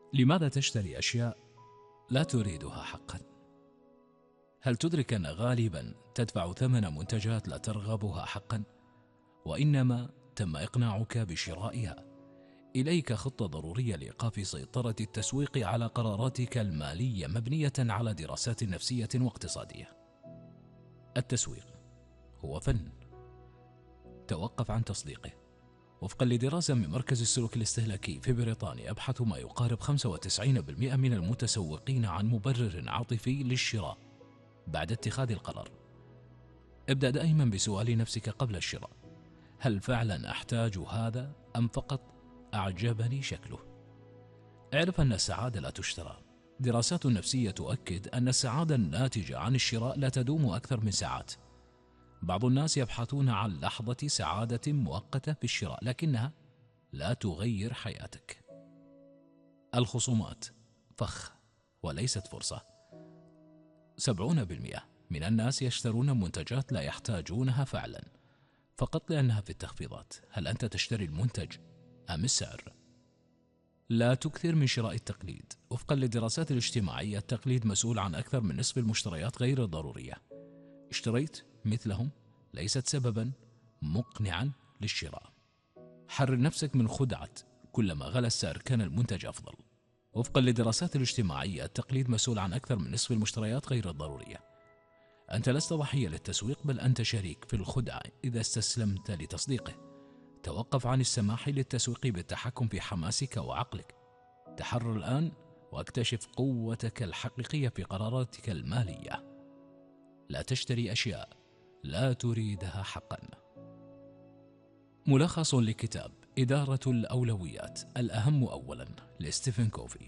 لماذا تشتري أشياء لا تريدها حقا؟ هل تدرك أن غالبا تدفع ثمن منتجات لا ترغبها حقا، وإنما تم إقناعك بشرائها؟ إليك خطة ضرورية لإيقاف سيطرة التسويق على قراراتك المالية مبنية على دراسات نفسية واقتصادية. التسويق هو فن، توقف عن تصديقه. وفقا لدراسة من مركز السلوك الاستهلاكي في بريطانيا، يبحث ما يقارب 95% من المتسوقين عن مبرر عاطفي للشراء بعد اتخاذ القرار. ابدأ دائما بسؤال نفسك قبل الشراء: هل فعلا أحتاج هذا أم فقط أعجبني شكله؟ اعرف أن السعادة لا تشترى. دراسات نفسية تؤكد أن السعادة الناتجة عن الشراء لا تدوم أكثر من ساعات. بعض الناس يبحثون عن لحظة سعادة مؤقتة في الشراء، لكنها لا تغير حياتك. الخصومات فخ وليست فرصة. 70% من الناس يشترون منتجات لا يحتاجونها فعلا، فقط لأنها في التخفيضات. هل أنت تشتري المنتج أم السعر؟ لا تكثر من شراء التقليد. وفقا للدراسات الاجتماعية، التقليد مسؤول عن أكثر من نصف المشتريات غير الضرورية. اشتريت مثلهم ليست سببا مقنعا للشراء. حرر نفسك من خدعة كلما غلا السعر كان المنتج أفضل. وفقا للدراسات الاجتماعية، التقليد مسؤول عن أكثر من نصف المشتريات غير الضرورية. أنت لست ضحية للتسويق، بل أنت شريك في الخدعة إذا استسلمت لتصديقه. توقف عن السماح للتسويق بالتحكم في حماسك وعقلك. تحرر الآن واكتشف قوتك الحقيقية في قراراتك المالية. لا تشتري أشياء لا تريدها حقا. ملخص لكتاب إدارة الأولويات، الأهم أولا، لستيفن كوفي.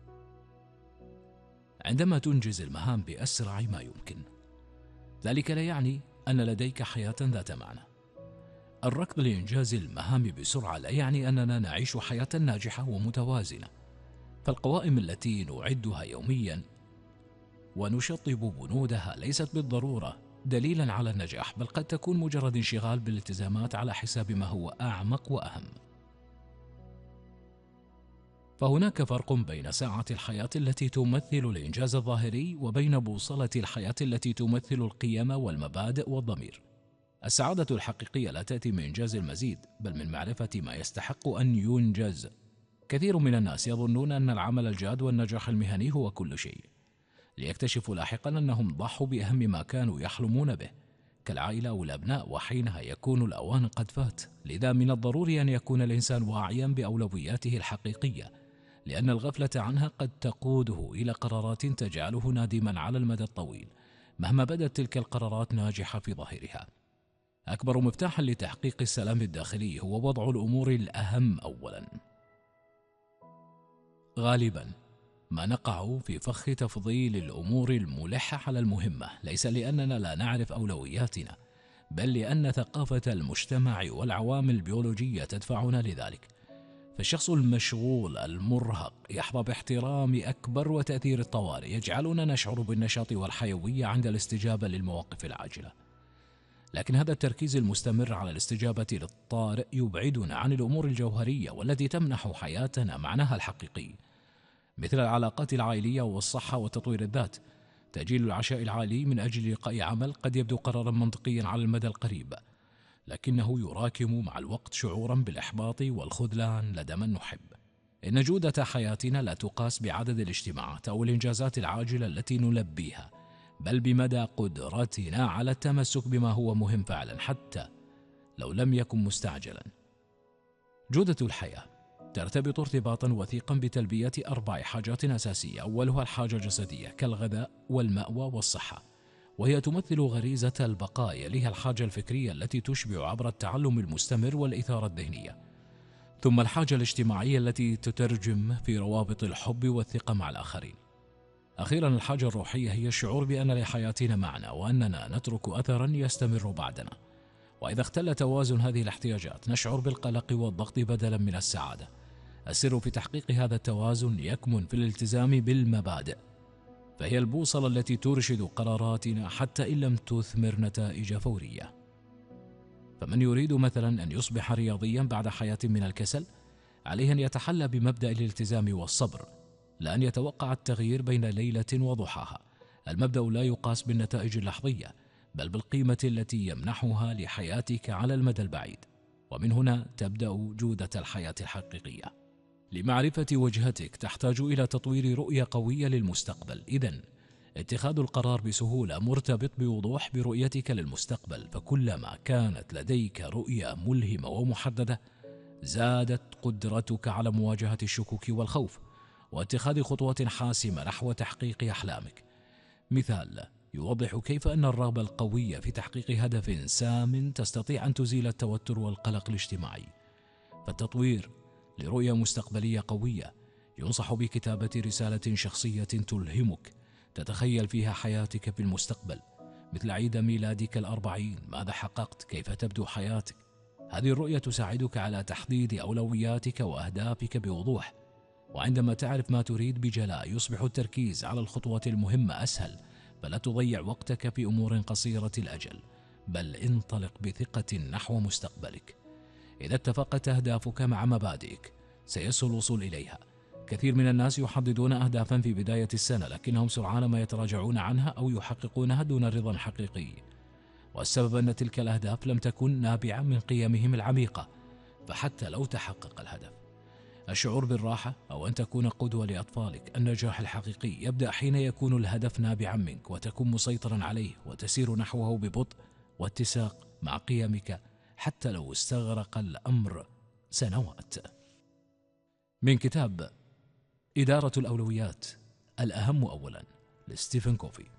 عندما تنجز المهام بأسرع ما يمكن، ذلك لا يعني أن لديك حياة ذات معنى. الركض لإنجاز المهام بسرعة لا يعني أننا نعيش حياة ناجحة ومتوازنة. فالقوائم التي نعدها يوميا ونشطب بنودها ليست بالضرورة دليلا على النجاح، بل قد تكون مجرد انشغال بالالتزامات على حساب ما هو أعمق وأهم. فهناك فرق بين ساعة الحياة التي تمثل الإنجاز الظاهري وبين بوصلة الحياة التي تمثل القيم والمبادئ والضمير. السعادة الحقيقية لا تأتي من إنجاز المزيد، بل من معرفة ما يستحق أن ينجز. كثير من الناس يظنون أن العمل الجاد والنجاح المهني هو كل شيء، ليكتشفوا لاحقا أنهم ضحوا بأهم ما كانوا يحلمون به، كالعائلة والأبناء، وحينها يكون الأوان قد فات. لذا من الضروري أن يكون الإنسان واعيا بأولوياته الحقيقية، لأن الغفلة عنها قد تقوده إلى قرارات تجعله نادما على المدى الطويل، مهما بدت تلك القرارات ناجحة في ظاهرها. أكبر مفتاح لتحقيق السلام الداخلي هو وضع الأمور الأهم أولا. غالبا ما نقع في فخ تفضيل الأمور الملحة على المهمة، ليس لأننا لا نعرف أولوياتنا، بل لأن ثقافة المجتمع والعوامل البيولوجية تدفعنا لذلك. فالشخص المشغول المرهق يحظى باحترام أكبر، وتأثير الطوارئ يجعلنا نشعر بالنشاط والحيوية عند الاستجابة للمواقف العاجلة. لكن هذا التركيز المستمر على الاستجابة للطارئ يبعدنا عن الأمور الجوهرية والتي تمنح حياتنا معناها الحقيقي، مثل العلاقات العائلية والصحة وتطوير الذات. تأجيل العشاء العائلي من أجل لقاء عمل قد يبدو قرارا منطقيا على المدى القريب، لكنه يراكم مع الوقت شعورا بالإحباط والخذلان لدى من نحب. إن جودة حياتنا لا تقاس بعدد الاجتماعات أو الإنجازات العاجلة التي نلبيها، بل بمدى قدرتنا على التمسك بما هو مهم فعلا، حتى لو لم يكن مستعجلا. جودة الحياة ترتبط ارتباطا وثيقا بتلبية 4 حاجات أساسية. أولها الحاجة الجسدية كالغذاء والمأوى والصحة، وهي تمثل غريزة البقاء. يليها الحاجة الفكرية التي تشبع عبر التعلم المستمر والإثارة الذهنية. ثم الحاجة الاجتماعية التي تترجم في روابط الحب والثقة مع الآخرين. أخيرا الحاجة الروحية، هي الشعور بأن لحياتنا معنى وأننا نترك أثرا يستمر بعدنا. وإذا اختل توازن هذه الاحتياجات نشعر بالقلق والضغط بدلا من السعادة. السر في تحقيق هذا التوازن يكمن في الالتزام بالمبادئ، فهي البوصلة التي ترشد قراراتنا حتى إن لم تثمر نتائج فورية. فمن يريد مثلا أن يصبح رياضيا بعد حياة من الكسل، عليه أن يتحلى بمبدأ الالتزام والصبر. لأن يتوقع التغيير بين ليلة وضحاها. المبدأ لا يقاس بالنتائج اللحظية، بل بالقيمة التي يمنحها لحياتك على المدى البعيد، ومن هنا تبدأ جودة الحياة الحقيقية. لمعرفة وجهتك تحتاج إلى تطوير رؤية قوية للمستقبل. إذن اتخاذ القرار بسهولة مرتبط بوضوح برؤيتك للمستقبل، فكلما كانت لديك رؤية ملهمة ومحددة زادت قدرتك على مواجهة الشكوك والخوف واتخاذ خطوة حاسمة نحو تحقيق أحلامك. مثال يوضح كيف أن الرغبة القوية في تحقيق هدف سام تستطيع أن تزيل التوتر والقلق الاجتماعي. فالتطوير لرؤية مستقبلية قوية ينصح بكتابة رسالة شخصية تلهمك تتخيل فيها حياتك في المستقبل، مثل عيد ميلادك 40، ماذا حققت، كيف تبدو حياتك. هذه الرؤية تساعدك على تحديد أولوياتك وأهدافك بوضوح، وعندما تعرف ما تريد بجلاء يصبح التركيز على الخطوة المهمة أسهل. فلا تضيع وقتك في أمور قصيرة الأجل، بل انطلق بثقة نحو مستقبلك. إذا اتفقت أهدافك مع مبادئك سيسهل الوصول إليها. كثير من الناس يحددون أهدافا في بداية السنة، لكنهم سرعان ما يتراجعون عنها أو يحققونها دون رضا حقيقي، والسبب أن تلك الأهداف لم تكن نابعة من قيمهم العميقة. فحتى لو تحقق الهدف، الشعور بالراحة أو أن تكون قدوة لأطفالك، النجاح الحقيقي يبدأ حين يكون الهدف نابعا منك وتكون مسيطرا عليه وتسير نحوه ببطء واتساق مع قيمك، حتى لو استغرق الأمر سنوات. من كتاب إدارة الأولويات، الأهم أولا، لستيفن كوفي.